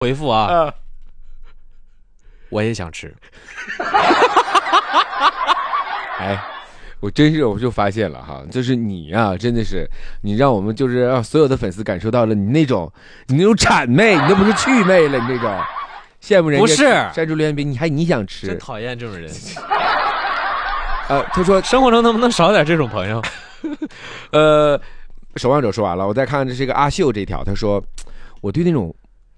回复啊，我也想吃。 哎，我就发现了哈，就是你啊，真的是你让我们就是让所有的粉丝感受到了你那种谄媚，你都不是趣味了，你这种羡慕人家不是山竹榴莲饼，你想吃， 真讨厌这种人。 他说生活中能不能少点这种朋友？ 守望者说完了，我再看这是个阿秀这条，他说我对那种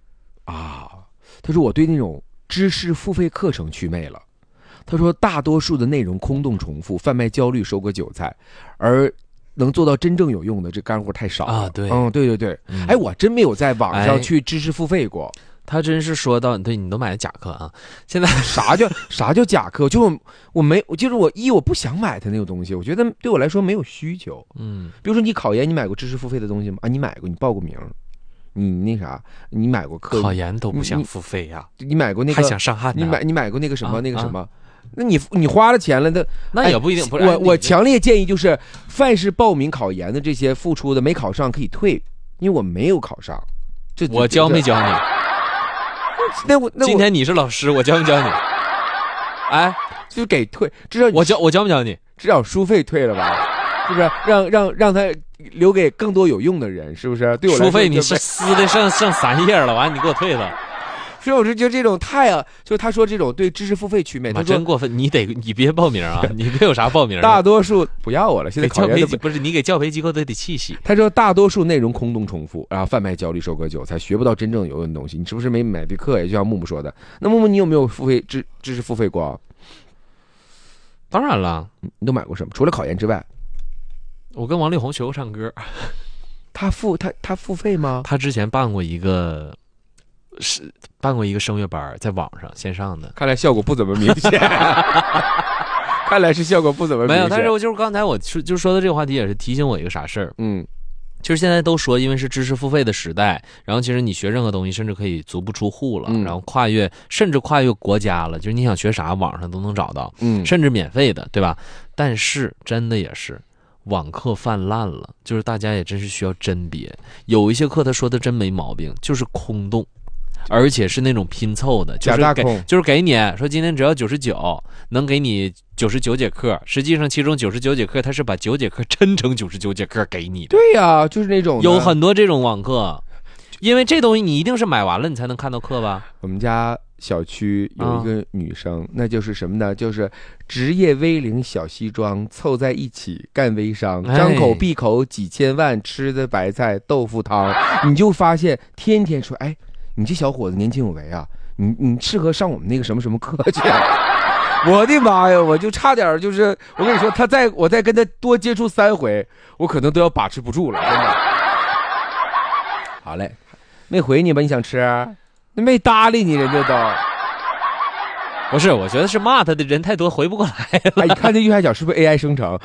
知识付费课程祛魅了。他说大多数的内容空洞重复，贩卖焦虑，收割韭菜，而能做到真正有用的这干货太少了。 对， 对，哎，我真没有在网上去知识付费过。 他真是说到，对，你都买的假课啊！现在啥叫假课？就是我不想买他那个东西，我觉得对我来说没有需求。比如说你考研，你买过知识付费的东西吗？你买过，你报过名，你那啥，你买过课？ 考研都不想付费呀？ 你买过那个？ 还想上岸呢？ 你买过那个什么那个什么？那你花了钱了的， 那也不一定。不是我强烈建议就是，凡是报名考研的这些付出的没考上可以退，因为我没有考上。 我教没教你？ 那今天你是老师，我教没教你？哎， 就给退，至少我教没教你？ 至少书费退了吧？是不是？让他留给更多有用的人，是不是？对我来说， 书费你是撕的剩3页了，完你给我退了。 所以我就觉得这种就是他说这种对知识付费祛魅，他真过分，你别报名啊，你别有啥报名。 大多数不要我了，现在考研不是你给教培机构都得气息。 他说大多数内容空洞重复，然后贩卖焦虑，收割韭菜，学不到真正有用的东西。你是不是没买对课呀？就像木木说的，那木木你有没有知识付费过？ 当然了， 你都买过什么？除了考研之外， 我跟王力宏学过唱歌。 他付费吗？ 他之前办过一个声乐班，在网上线上的， 看来效果不怎么明显。看来是效果不怎么明显。 没有，但是就是刚才我就说的这个话题也是提醒我一个啥事儿。就是现在都说，因为是知识付费的时代，然后其实你学任何东西，甚至可以足不出户了，然后甚至跨越国家了，就是你想学啥，网上都能找到，甚至免费的，对吧？但是真的也是网课泛滥了，就是大家也真是需要甄别，有一些课他说的真没毛病，就是空洞。而且是那种拼凑的，就是给你说今天只要99，能给你99节课，实际上其中99节课他是把9节课抻成99节课给你的。 对呀，就是那种有很多这种网课，因为这东西你一定是买完了你才能看到课吧。 我们家小区有一个女生，那就是什么呢？就是职业 V 领小西装凑在一起干微商，张口闭口几千万，吃的白菜豆腐汤，你就发现天天说，哎，你这小伙子年轻有为啊，你适合上我们那个什么什么课去。我的妈呀，我就差点就是我跟你说，我再跟他多接触3回，我可能都要把持不住了，真的。好嘞，没回你吧？你想吃？那没搭理你，人家都。 不是，我觉得是骂他的人太多，回不过来了。 哎，你看这右下角是不是 AI 生成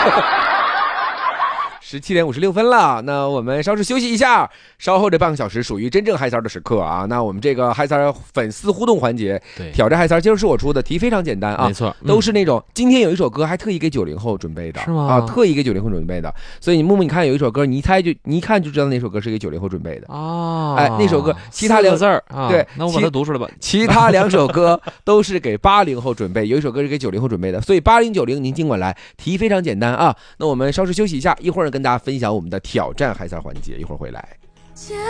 ？17点56分了，那我们稍事休息一下，稍后这半个小时属于真正嗨三的时刻啊。那我们这个嗨三粉丝互动环节，挑战嗨三，今儿是我出的题，非常简单啊， 没错， 都是那种今天有一首歌还特意给90后准备的， 是吗？ 啊，特意给90后准备的，所以你木木，你看有一首歌，你一看就知道那首歌是给90后准备的啊。 哎，那首歌其他2个字儿啊， 对， 那我把它读出来吧。 其他2首歌都是给80后准备，有一首歌是给90后准备的，所以80、90您尽管来，题非常简单啊。那我们稍事休息一下，一会儿跟大家分享我们的挑战嗨三环节，一会儿回来。